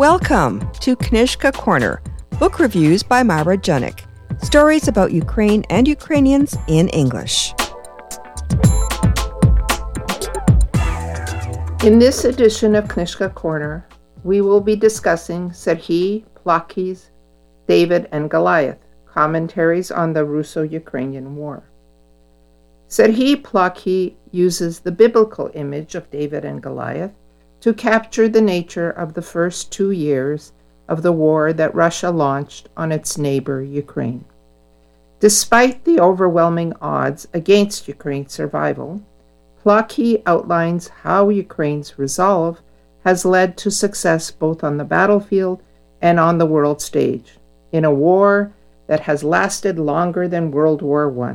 Welcome to Knižka Corner, book reviews by Myra Junik. Stories about Ukraine and Ukrainians in English. In this edition of Knižka Corner, we will be discussing Serhii Plokhy's David and Goliath, commentaries on the Russo-Ukrainian War. Serhii Plokhy uses the biblical image of David and Goliath to capture the nature of the first 2 years of the war that Russia launched on its neighbor Ukraine. Despite the overwhelming odds against Ukraine's survival, Plokhy outlines how Ukraine's resolve has led to success both on the battlefield and on the world stage, in a war that has lasted longer than World War I.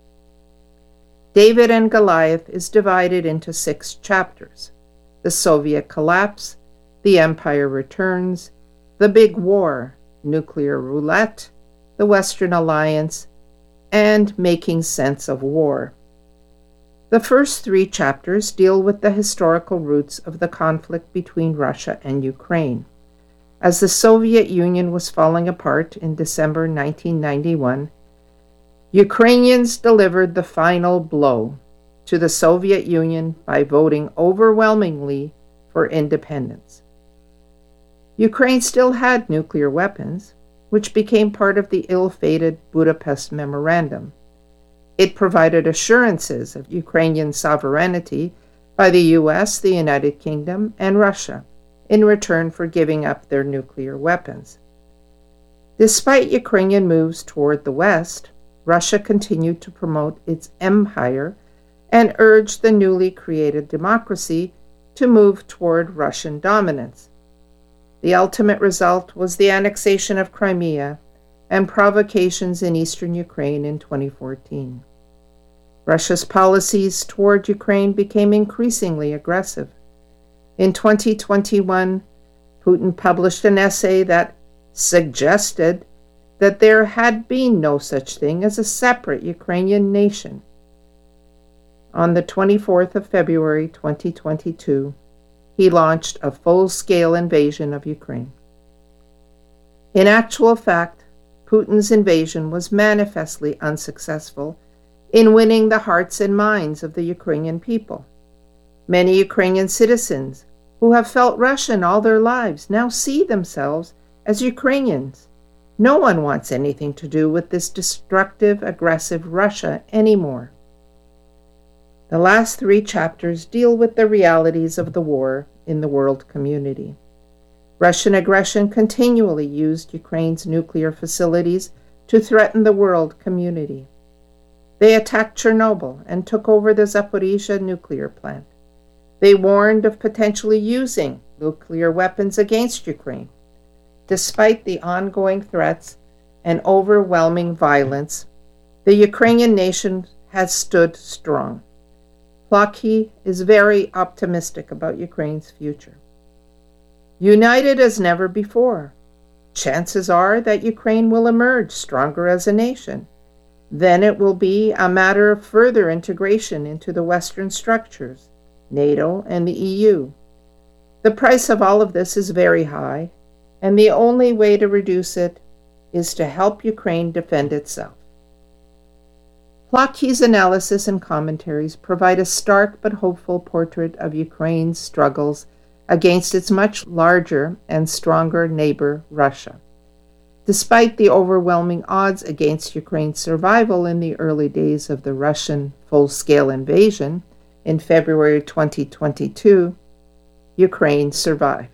David and Goliath is divided into 6 chapters: the Soviet collapse, the Empire returns, the Big War, nuclear roulette, the Western Alliance, and making sense of war. The first 3 chapters deal with the historical roots of the conflict between Russia and Ukraine. As the Soviet Union was falling apart in December 1991, Ukrainians delivered the final blow to the Soviet Union by voting overwhelmingly for independence. Ukraine still had nuclear weapons, which became part of the ill-fated Budapest Memorandum. It provided assurances of Ukrainian sovereignty by the U.S., the United Kingdom, and Russia in return for giving up their nuclear weapons. Despite Ukrainian moves toward the West, Russia continued to promote its empire and urged the newly created democracy to move toward Russian dominance. The ultimate result was the annexation of Crimea and provocations in eastern Ukraine in 2014. Russia's policies toward Ukraine became increasingly aggressive. In 2021, Putin published an essay that suggested that there had been no such thing as a separate Ukrainian nation. On the 24th of February 2022, he launched a full-scale invasion of Ukraine. In actual fact, Putin's invasion was manifestly unsuccessful in winning the hearts and minds of the Ukrainian people. Many Ukrainian citizens who have felt Russian all their lives now see themselves as Ukrainians. No one wants anything to do with this destructive, aggressive Russia anymore. The last 3 chapters deal with the realities of the war in the world community. Russian aggression continually used Ukraine's nuclear facilities to threaten the world community. They attacked Chernobyl and took over the Zaporizhzhia nuclear plant. They warned of potentially using nuclear weapons against Ukraine. Despite the ongoing threats and overwhelming violence, the Ukrainian nation has stood strong. Plokhy is very optimistic about Ukraine's future. United as never before, chances are that Ukraine will emerge stronger as a nation. Then it will be a matter of further integration into the Western structures, NATO and the EU. The price of all of this is very high, and the only way to reduce it is to help Ukraine defend itself. Plokhy's analysis and commentaries provide a stark but hopeful portrait of Ukraine's struggles against its much larger and stronger neighbor, Russia. Despite the overwhelming odds against Ukraine's survival in the early days of the Russian full-scale invasion in February 2022, Ukraine survived.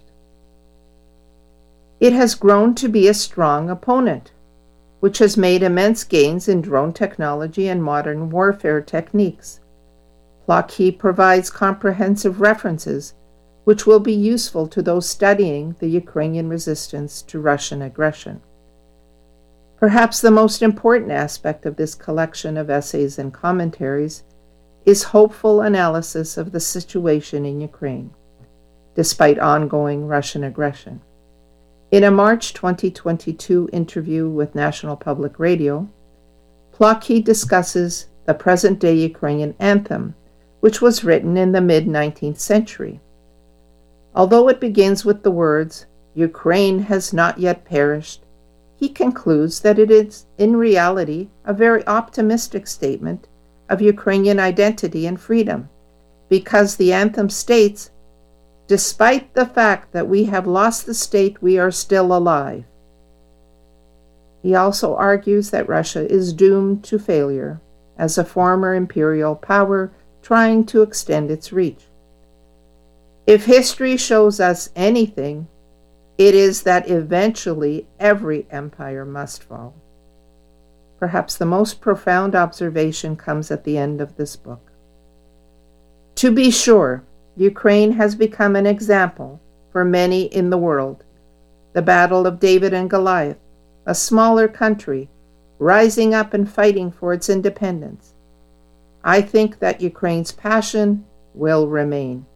It has grown to be a strong opponent, which has made immense gains in drone technology and modern warfare techniques. Plokhy provides comprehensive references which will be useful to those studying the Ukrainian resistance to Russian aggression. Perhaps the most important aspect of this collection of essays and commentaries is hopeful analysis of the situation in Ukraine, despite ongoing Russian aggression. In a March 2022 interview with National Public Radio, Plokhy discusses the present-day Ukrainian anthem, which was written in the mid-19th century. Although it begins with the words, Ukraine has not yet perished, he concludes that it is, in reality, a very optimistic statement of Ukrainian identity and freedom, because the anthem states, "Despite the fact that we have lost the state, we are still alive." He also argues that Russia is doomed to failure as a former imperial power trying to extend its reach. If history shows us anything, it is that eventually every empire must fall. Perhaps the most profound observation comes at the end of this book. To be sure, Ukraine has become an example for many in the world. The battle of David and Goliath, a smaller country rising up and fighting for its independence. I think that Ukraine's passion will remain.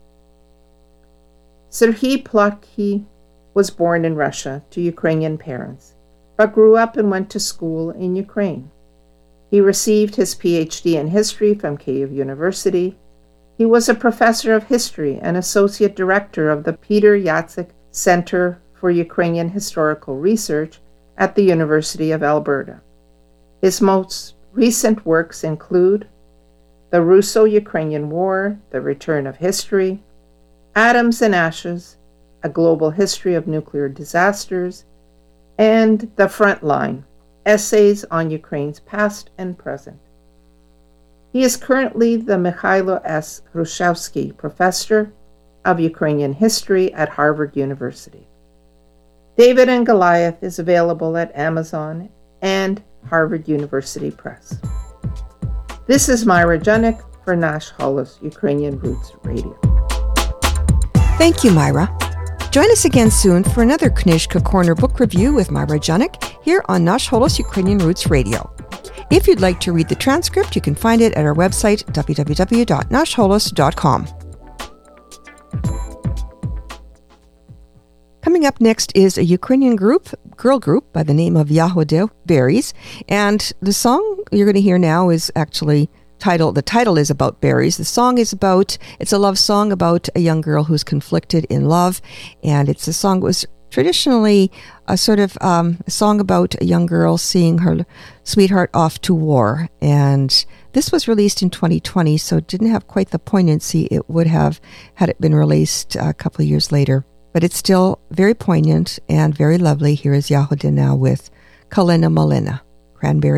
Serhiy Plokhy was born in Russia to Ukrainian parents, but grew up and went to school in Ukraine. He received his PhD in history from Kyiv University. He was a professor of history and associate director of the Peter Yatsik Center for Ukrainian Historical Research at the University of Alberta. His most recent works include The Russo-Ukrainian War, The Return of History, Atoms and Ashes, A Global History of Nuclear Disasters, and The Front Line, Essays on Ukraine's Past and Present. He is currently the Mikhailo S. Hrushevsky Professor of Ukrainian History at Harvard University. David and Goliath is available at Amazon and Harvard University Press. This is Myra Junik for Nash Holos Ukrainian Roots Radio. Thank you, Myra. Join us again soon for another Knyzhka Corner book review with Myra Junik here on Nash Holos Ukrainian Roots Radio. If you'd like to read the transcript, you can find it at our website, www.nashholos.com. Coming up next is a Ukrainian girl group by the name of Yahode Berries, and the song you're going to hear now is actually the title is about berries. The song is it's a love song about a young girl who's conflicted in love, and it's a song that was traditionally a sort of a song about a young girl seeing her sweetheart off to war. And this was released in 2020, so it didn't have quite the poignancy it would have had it been released a couple of years later. But it's still very poignant and very lovely. Here is Yahode now with Kalina Malina, Cranberry